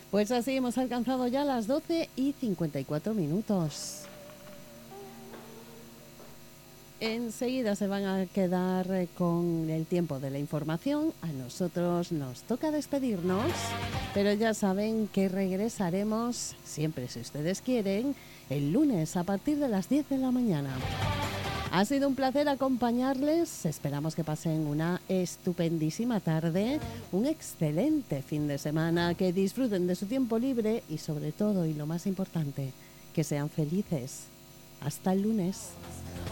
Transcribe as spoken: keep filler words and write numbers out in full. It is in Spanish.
Pues así hemos alcanzado ya las doce y cincuenta y cuatro minutos. Enseguida se van a quedar eh, con el tiempo de la información. A nosotros nos toca despedirnos, pero ya saben que regresaremos, siempre si ustedes quieren, el lunes a partir de las diez de la mañana. Ha sido un placer acompañarles. Esperamos que pasen una estupendísima tarde, un excelente fin de semana, que disfruten de su tiempo libre y sobre todo, y lo más importante, que sean felices. Hasta el lunes.